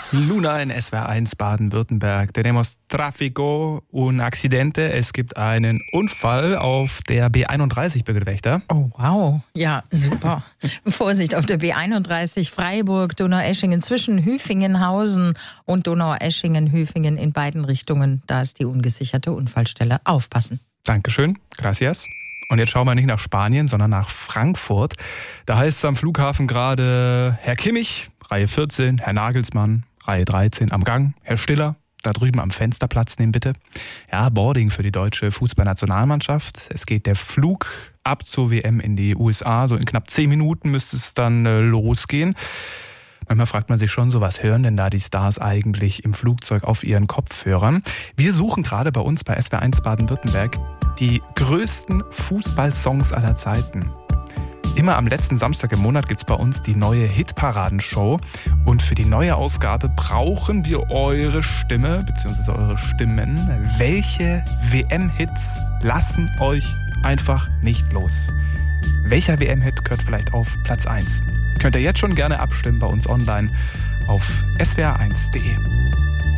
Luna in SWR1 Baden-Württemberg. Tenemos tráfico, un accidente. Es gibt einen Unfall auf der B31, Birgit Wächter. Oh, wow. Ja, super. Vorsicht auf der B31 Freiburg, Donaueschingen zwischen Hüfingenhausen und Donaueschingen-Hüfingen in beiden Richtungen. Da ist die ungesicherte Unfallstelle. Aufpassen. Dankeschön. Gracias. Und jetzt schauen wir nicht nach Spanien, sondern nach Frankfurt. Da heißt es am Flughafen gerade Herr Kimmich, Reihe 14, Herr Nagelsmann, Reihe 13 am Gang, Herr Stiller, da drüben am Fenster Platz nehmen bitte. Ja, Boarding für die deutsche Fußballnationalmannschaft. Es geht der Flug ab zur WM in die USA. So in knapp 10 Minuten müsste es dann losgehen. Manchmal fragt man sich schon so, was hören denn da die Stars eigentlich im Flugzeug auf ihren Kopfhörern? Wir suchen gerade bei uns bei SWR1 Baden-Württemberg die größten Fußballsongs aller Zeiten. Immer am letzten Samstag im Monat gibt's bei uns die neue Hitparadenshow. Und für die neue Ausgabe brauchen wir eure Stimme, beziehungsweise eure Stimmen. Welche WM-Hits lassen euch einfach nicht los? Welcher WM-Hit gehört vielleicht auf Platz 1? Könnt ihr jetzt schon gerne abstimmen bei uns online auf swr1.de.